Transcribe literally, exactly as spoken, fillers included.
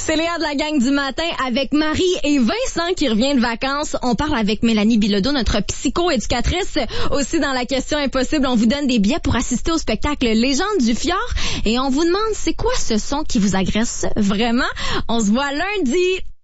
C'est Léa de la gang du matin avec Marie et Vincent qui revient de vacances. On parle avec Mélanie Bilodeau, notre psycho-éducatrice. Aussi dans la question impossible, on vous donne des billets pour assister au spectacle Légende du Fjord. Et on vous demande c'est quoi ce son qui vous agresse vraiment. On se voit lundi.